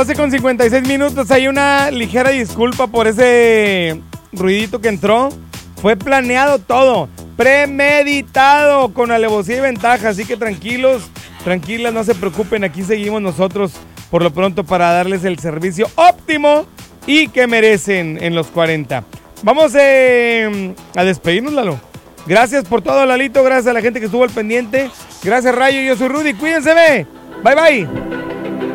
12:56. Hay una ligera disculpa por ese ruidito que entró. Fue planeado todo, premeditado, con alevosía y ventaja. Así que tranquilos, tranquilas, no se preocupen. Aquí seguimos nosotros por lo pronto para darles el servicio óptimo y que merecen en los 40. Vamos a despedirnos, Lalo. Gracias por todo, Lalito. Gracias a la gente que estuvo al pendiente. Gracias, Rayo. Yo soy Rudy. Cuídense. Bye, bye.